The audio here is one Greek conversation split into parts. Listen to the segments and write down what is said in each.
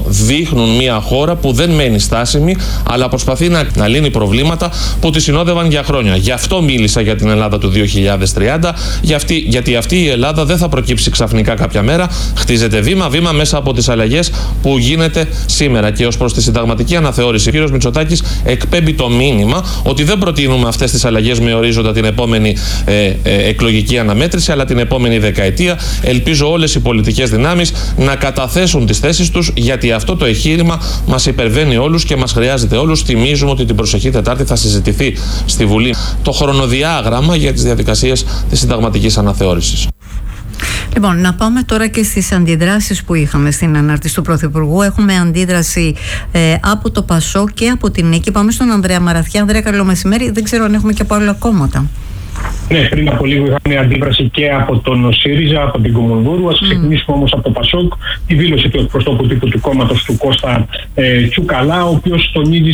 δείχνουν μια χώρα που δεν μένει στάσιμη, αλλά προσπαθεί να λύνει προβλήματα που τη συνόδευαν για χρόνια. Γι' αυτό μίλησα για την Ελλάδα του 2030, γιατί αυτή η Ελλάδα δεν θα προκύψει ξαφνικά κάποια μέρα. Χτίζεται βήμα-βήμα μέσα από τις αλλαγές που γίνεται σήμερα. Και ως προς τη συνταγματική αναθεώρηση, ο κ. Μητσοτάκης εκπέμπει το μήνυμα ότι δεν προτείνουμε αυτές τις αλλαγές με ορίζοντα την επόμενη εκλογική αναμέτρηση, αλλά την επόμενη δεκαετία. Ελπίζω όλες οι πολιτικές δυνάμεις να καταθέσουν τις θέσεις τους, γιατί αυτό το εγχείρημα μας υπερβαίνει όλους και μας χρειάζεται όλους. Θυμίζουμε ότι την προσεχή Τετάρτη θα συζητηθεί στη Βουλή το χρονοδιάγραμμα για τις διαδικασίες της συνταγματικής αναθεώρησης. Λοιπόν, να πάμε τώρα και στις αντιδράσεις που είχαμε στην ανάρτηση του Πρωθυπουργού. Έχουμε αντίδραση από το ΠΑΣΟΚ και από την Νίκη. Πάμε στον Ανδρέα Μαραθιά. Ανδρέα, καλό μεσημέρι. Δεν ξέρω αν έχουμε και από άλλα κόμματα. Ναι, πριν από λίγο είχαμε αντίδραση και από τον ΣΥΡΙΖΑ, από την Κομουνδούρου. Ας ξεκινήσουμε όμως από το ΠΑΣΟΚ. Τη δήλωση του εκπροσώπου τύπου του κόμματος του Κώστα Τσουκαλά, ο οποίος τονίζει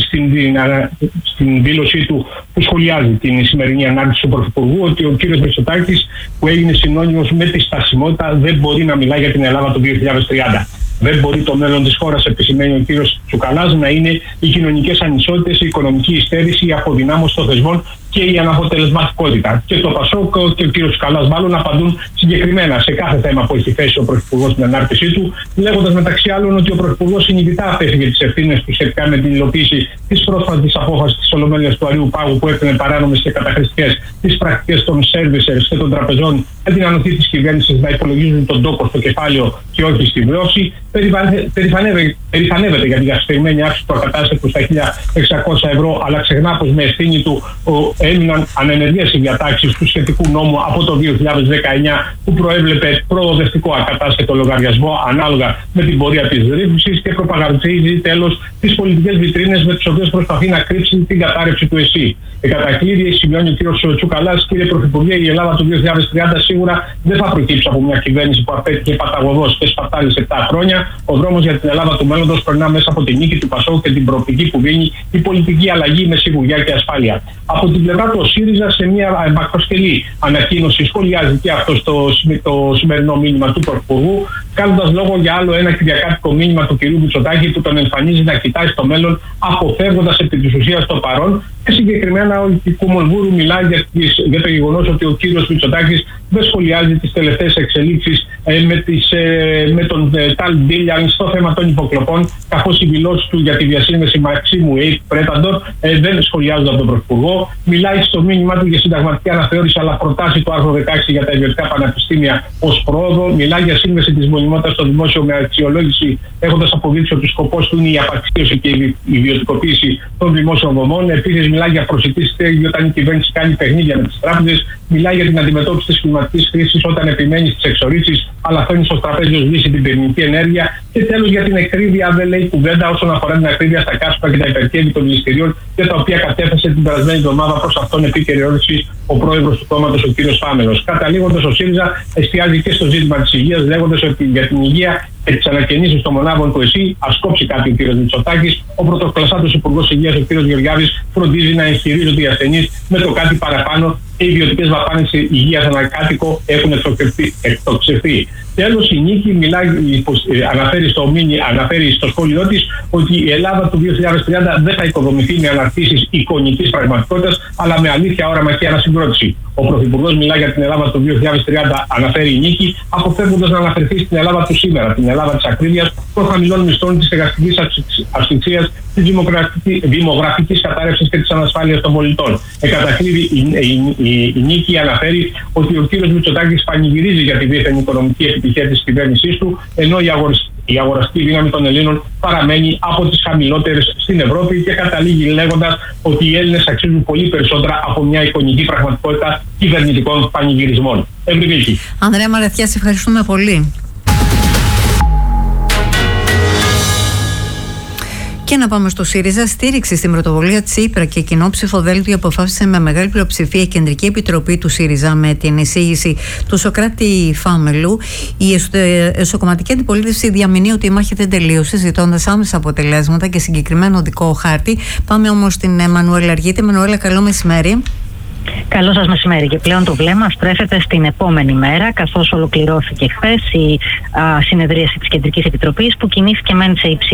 στην δήλωσή του που σχολιάζει την σημερινή ανάρτηση του Πρωθυπουργού ότι ο κύριος Μητσοτάκης, που έγινε συνώνυμος με τη στασιμότητα, δεν μπορεί να μιλά για την Ελλάδα του 2030. Δεν μπορεί το μέλλον της χώρας, επισημαίνει ο κύριος Τσουκαλάς, να είναι οι κοινωνικές ανισότητες, η οικονομική υστέρηση, η αποδυνάμωση των θεσμών και η αναποτελεσματικότητα. Και το ΠΑΣΟΚ και ο κύριος Τσουκαλάς μάλλον απαντούν συγκεκριμένα σε κάθε θέμα που έχει θέσει ο Πρωθυπουργός στην ανάρτησή του, λέγοντας μεταξύ άλλων ότι ο Πρωθυπουργός συνειδητά απέφυγε τις ευθύνες του σχετικά με την υλοποίηση της πρόσφατης απόφασης της Ολομέλειας του Αριού Πάγου που έκανε παράνομες και καταχρηστικές τις πρακτικές των servicers και των τραπεζών με την ανοχή της κυβέρνησης να υπολογίζουν τον τόκο στο κεφάλαιο και όχι στη βρόση. Περηφανεύεται για την καθυστερημένη αύξηση του ακατάστατου στα 1.600 ευρώ, αλλά ξεχνά πως με ευθύνη του έμειναν ανενεργές οι διατάξεις του σχετικού νόμου από το 2019 που προέβλεπε προοδευτικό ακατάστατο λογαριασμό ανάλογα με την πορεία της ρύθμισης και προπαγανδίζει τέλος τις πολιτικές βιτρίνες με τις οποίες προσπαθεί να κρύψει την κατάρρευση του ΕΣΥ. Κατά κλείδι, σημειώνει ο κ. Τσουκαλάς, κύριε Πρωθυπουργέ, η Ελλάδα του 2030 σίγουρα δεν θα προκύψει από μια κυβέρνηση που απέτυχε παταγωδός και σπατάλησε 7 χρόνια. Ο δρόμος για την Ελλάδα του μέλλοντος περνά μέσα από την νίκη του ΠΑΣΟΚ και την προοπτική που δίνει η πολιτική αλλαγή με σιγουριά και ασφάλεια. Από την πλευρά του, ο ΣΥΡΙΖΑ σε μια μακροσκελή ανακοίνωση σχολιάζει και αυτό το σημερινό μήνυμα του Πρωθυπουργού, κάνοντας λόγο για άλλο ένα κυριακάτικο μήνυμα του κ. Μητσοτάκη που τον εμφανίζει να κοιτάει στο μέλλον, αποφεύγοντας επί της ουσίας το παρόν. Και συγκεκριμένα ο Κομουνδούρου μιλάει για το γεγονός ότι ο κύριος Μητσοτάκης δεν σχολιάζει τις τελευταίες εξελίξεις με τον Ταλ Ντίλιαν στο θέμα των υποκλοπών, καθώς οι δηλώσεις του για τη διασύνδεση Μαξίμου Πρέταντορ δεν σχολιάζονται από τον Πρωθυπουργό. Μιλάει στο μήνυμά του για συνταγματική αναθεώρηση, αλλά προτάσει το άρθρο 16 για τα ιδιωτικά πανεπιστήμια ως πρόοδο. Μιλάει για σύνδεση της μονιμότητας στο δημόσιο με αξιολόγηση, έχοντας αποδείξει ότι ο σκοπός του είναι η απαξίωση και η ιδιωτικοποίηση των δημόσιων δομών. Επίσης, μιλάει για προσιτή στέγη όταν η κυβέρνηση κάνει παιχνίδια με τις τράπεζες. Μιλάει για την αντιμετώπιση της κλιματικής κρίσης όταν επιμένει στις εξορίξεις, αλλά φέρνει στο τραπέζι ως λύση την πυρηνική ενέργεια. Και τέλος, για την ακρίβεια, δεν λέει κουβέντα όσον αφορά την ακρίβεια στα κάσπα και τα υπερκέρδη των δηληστηρίων, για τα οποία κατέθεσε την περασμένη εβδομάδα προς αυτόν επίκαιρη ερώτηση ο πρόεδρος του κόμματος, ο κ. Φάμελος. Καταλήγοντας, ο ΣΥΡΙΖΑ εστιάζει και στο ζήτημα της υγείας, λέγοντας ότι για την υγεία και τις ανακαινήσεις των μονάδων του ΕΣΥ, ας κόψει κάτι ο κ. Μητσοτάκης. Ο πρωτοκλασσάτος υπουργός υγείας, ο κ. Γεωργιάδης, φροντίζει να εγχειρίζονται οι ασθενείς με το κάτι παραπάνω και οι ιδιωτικές δαπάνες υγείας ανακάτοικο έχουν εκτοξευθεί. Τέλος, η Νίκη αναφέρει στο σχόλιο της ότι η Ελλάδα του 2030 δεν θα οικοδομηθεί με αναρτήσεις εικονικής πραγματικότητας, αλλά με αλήθεια, όραμα και ανασυγκρότηση. Ο Πρωθυπουργός μιλάει για την Ελλάδα του 2030, αναφέρει η Νίκη, αποφεύγοντας να αναφερθεί στην Ελλάδα του σήμερα, την Ελλάδα της ακρίβειας, των χαμηλών μισθών, της εργαστικής ασφυξίας, της δημογραφικής κατάρρευσης και της ανασφάλειας των πολιτών. Κατακλείδη, η Νίκη αναφέρει ότι ο κ. Μητσοτάκης πανηγυρίζει για τη δίθεν οικονομική επιτυχία της κυβέρνησής του, ενώ η αγοραστική δύναμη των Ελλήνων παραμένει από τις χαμηλότερες στην Ευρώπη, και καταλήγει λέγοντας ότι οι Έλληνες αξίζουν πολύ περισσότερα από μια εικονική πραγματικότητα κυβερνητικών πανηγυρισμών. Ευρυβίκη. Ανδρέα Μαραθιά, σε ευχαριστούμε πολύ. Και να πάμε στο ΣΥΡΙΖΑ. Στήριξη στην πρωτοβουλία Τσίπρα και κοινό ψηφοδέλτιο αποφάσισε με μεγάλη πλειοψηφία η Κεντρική Επιτροπή του ΣΥΡΙΖΑ με την εισήγηση του Σωκράτη Φάμελου. Η εσωκομματική αντιπολίτευση διαμηνεί ότι η μάχη δεν τελείωσε, ζητώντας άμεσα αποτελέσματα και συγκεκριμένο οδικό χάρτη. Πάμε όμως στην Μανουέλα Αργίτη. Μανουέλα, καλό μεσημέρι. Καλό σας μεσημέρι. Και πλέον το βλέμμα στρέφεται στην επόμενη μέρα, καθώς ολοκληρώθηκε χθες η συνεδρίαση της Κεντρικής Επιτροπής, που κινήθηκε μεν σε